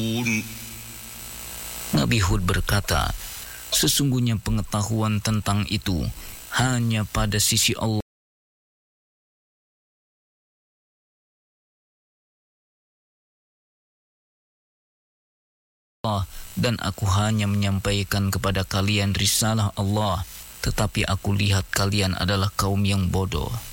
Nabi Hud berkata, sesungguhnya pengetahuan tentang itu hanya pada sisi Allah. Dan aku hanya menyampaikan kepada kalian risalah Allah, tetapi aku lihat kalian adalah kaum yang bodoh.